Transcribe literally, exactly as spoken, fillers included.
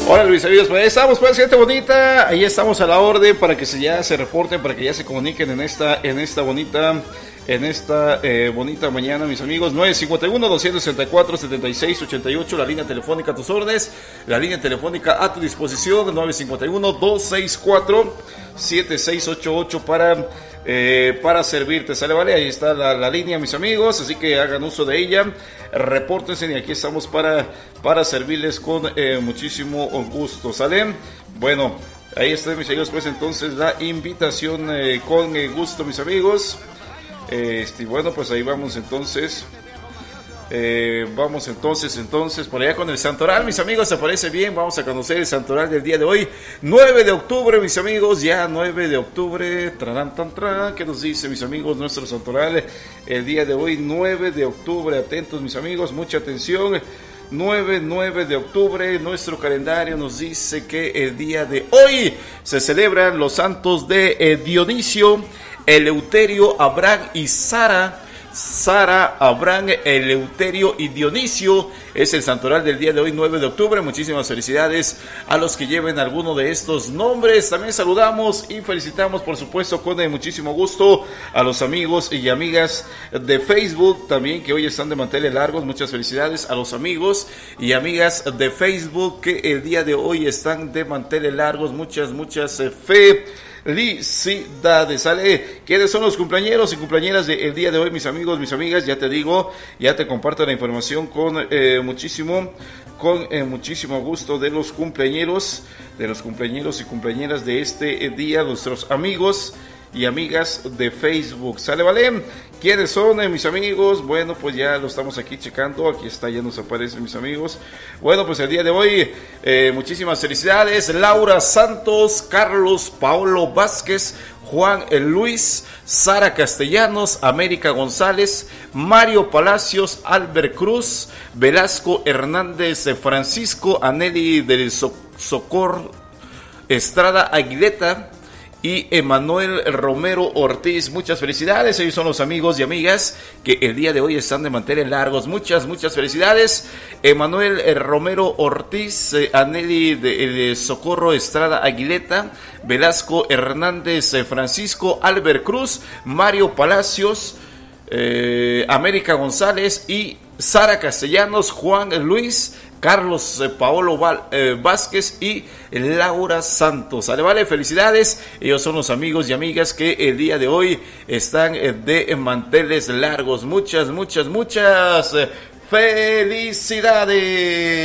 Hola Luis, amigos, pues ahí estamos, pues gente bonita, ahí estamos a la orden para que se ya se reporten, para que ya se comuniquen en esta, en esta bonita, en esta eh, bonita mañana, mis amigos. Nueve cinco uno, dos seis cuatro, siete seis ocho ocho, la línea telefónica a tus órdenes, la línea telefónica a tu disposición, nueve cinco uno, dos seis cuatro, siete seis ocho ocho para eh, para servirte, ¿sale? Vale, ahí está la, la línea, mis amigos, así que hagan uso de ella, repórtense y aquí estamos para, para servirles con eh, muchísimo gusto, ¿sale? Bueno, ahí está, mis amigos, pues entonces la invitación eh, con eh, gusto, mis amigos. Este, bueno, pues ahí vamos entonces. Eh, vamos entonces, entonces, por allá con el santoral, mis amigos, ¿se parece bien? Vamos a conocer el santoral del día de hoy, nueve de octubre, mis amigos, ya nueve de octubre, trarán, tan, tran, ¿qué nos dice, mis amigos, nuestro santoral el día de hoy, nueve de octubre, atentos, mis amigos, mucha atención, nueve, nueve de octubre, nuestro calendario nos dice que el día de hoy se celebran los santos de eh, Dionisio, Eleuterio, Abraham y Sara. Sara, Abraham, Eleuterio y Dionisio es el santoral del día de hoy, nueve de octubre. Muchísimas felicidades a los que lleven alguno de estos nombres. También saludamos y felicitamos, por supuesto, con muchísimo gusto a los amigos y amigas de Facebook también, que hoy están de manteles largos. Muchas felicidades a los amigos y amigas de Facebook que el día de hoy están de manteles largos. Muchas, muchas eh, fe. Felicidades, ¿sale? ¿Quiénes son los cumpleañeros y cumpleañeras del día de hoy, mis amigos, mis amigas? Ya te digo, ya te comparto la información con eh, muchísimo, con eh, muchísimo gusto de los cumpleañeros, de los cumpleañeros y cumpleañeras de este día, nuestros amigos y amigas de Facebook, ¿sale? ¿Vale? ¿Quiénes son eh, mis amigos? Bueno, pues ya lo estamos aquí checando, aquí está, ya nos aparecen mis amigos. Bueno, pues el día de hoy, eh, muchísimas felicidades, Laura Santos, Carlos Paolo Vázquez, Juan Luis, Sara Castellanos, América González, Mario Palacios, Albert Cruz, Velasco Hernández, Francisco Aneli del so- Socorro, Estrada Aguileta y Emanuel Romero Ortiz. Muchas felicidades, ellos son los amigos y amigas que el día de hoy están de manteles largos. Muchas, muchas felicidades. Emanuel Romero Ortiz, eh, Aneli de, de Socorro Estrada Aguileta, Velasco Hernández, eh, Francisco Albert Cruz, Mario Palacios, eh, América González y Sara Castellanos, Juan Luis, Carlos eh, Paolo Val, eh, Vázquez y Laura Santos. Vale, vale, felicidades. Ellos son los amigos y amigas que el día de hoy están eh, de manteles largos. Muchas, muchas, muchas eh, felicidades.